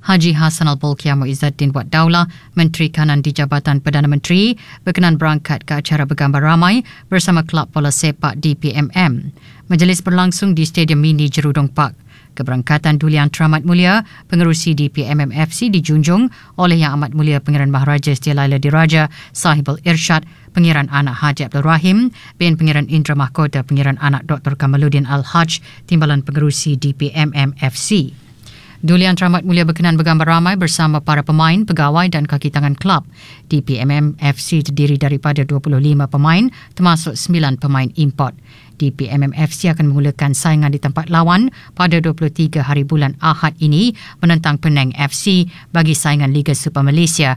Haji Hassan Al-Bolkiah Muizzaddin Wad Daulah, Menteri Kanan di Jabatan Perdana Menteri, berkenan berangkat ke acara bergambar ramai bersama klub bola sepak DPMM. Majlis berlangsung di Stadium Mini Jerudong Park. Keberangkatan Duli Yang Teramat Mulia Pengerusi DPMM FC dijunjung oleh Yang Amat Mulia Pangeran Maharaja Setia Laila Diraja Sahibul Irsyad, Pangeran Anak Haji Abdul Rahim bin Pangeran Indra Mahkota Pangeran Anak Dr. Kamaluddin Al-Haj, Timbalan Pengerusi DPMM FC. Duli Yang Teramat Mulia berkenan bergambar ramai bersama para pemain, pegawai dan kaki tangan kelab. DPMM FC terdiri daripada 25 pemain termasuk 9 pemain import. DPMM FC akan memulakan saingan di tempat lawan pada 23 hari bulan Ahad ini menentang Penang FC bagi saingan Liga Super Malaysia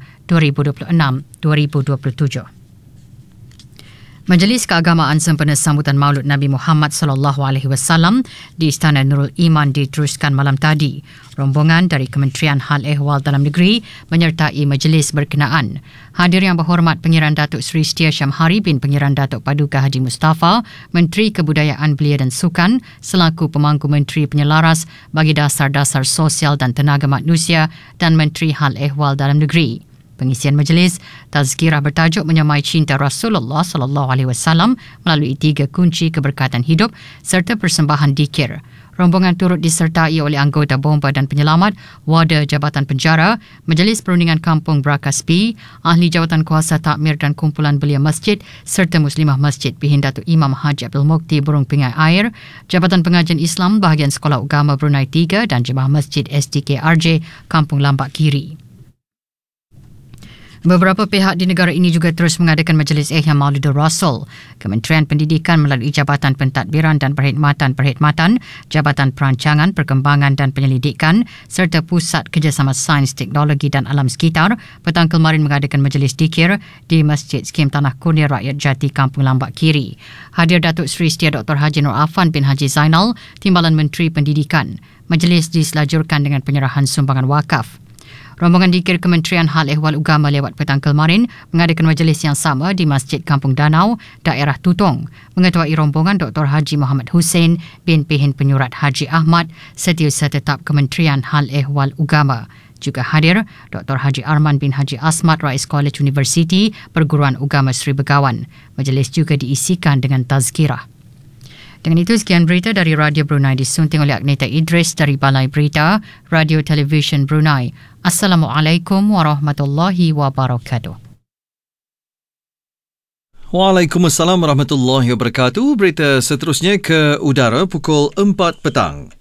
2026-2027. Majlis Keagamaan sempena sambutan Maulud Nabi Muhammad SAW di Istana Nurul Iman diteruskan malam tadi. Rombongan dari Kementerian Hal Ehwal Dalam Negeri menyertai majlis berkenaan. Hadir Yang Berhormat Pangeran Datuk Seri Setia Syamhari bin Pangeran Datuk Paduka Haji Mustafa, Menteri Kebudayaan Belia dan Sukan selaku Pemangku Menteri Penyelaras bagi Dasar-Dasar Sosial dan Tenaga Manusia dan Menteri Hal Ehwal Dalam Negeri. Pengisian majlis tazkirah bertajuk Menyamai Cinta Rasulullah SAW melalui 3 kunci keberkatan hidup serta persembahan dikir. Rombongan turut disertai oleh anggota bomba dan penyelamat, Warda Jabatan Penjara, Majlis Perundingan Kampung Brakaspi, Ahli Jawatan Kuasa Takmir dan Kumpulan Belia Masjid serta Muslimah Masjid Pihin Datuk Imam Haji Abdul Mukti Burung Pingai Air, Jabatan Pengajian Islam Bahagian Sekolah Ugama Brunei 3 dan Jemaah Masjid SDKRJ Kampung Lambak Kiri. Beberapa pihak di negara ini juga terus mengadakan Majlis Ihya Maulidur Rasul. Kementerian Pendidikan melalui Jabatan Pentadbiran dan Perkhidmatan, Jabatan Perancangan, Perkembangan dan Penyelidikan serta Pusat Kerjasama Sains, Teknologi dan Alam Sekitar petang kemarin mengadakan Majlis Dikir di Masjid Skim Tanah Kurnia Rakyat Jati Kampung Lambak Kiri. Hadir Datuk Seri Setia Dr. Haji Nur Afan bin Haji Zainal, Timbalan Menteri Pendidikan. Majlis diselajurkan dengan penyerahan sumbangan wakaf. Rombongan dikir Kementerian Hal Ehwal Ugama lewat petang kemarin mengadakan majlis yang sama di Masjid Kampung Danau, daerah Tutong. Mengetuai rombongan Dr. Haji Muhammad Hussein bin Pihin Penyurat Haji Ahmad, Setiausaha Tetap Kementerian Hal Ehwal Ugama. Juga hadir Dr. Haji Arman bin Haji Asmat, Rais College Universiti Perguruan Ugama Seri Begawan. Majlis juga diisikan dengan tazkirah. Dengan itu, sekian berita dari Radio Brunei disunting oleh Agneta Idris dari Balai Berita Radio Television Brunei. Assalamualaikum warahmatullahi wabarakatuh. Waalaikumsalam warahmatullahi wabarakatuh. Berita seterusnya ke udara pukul 4 petang.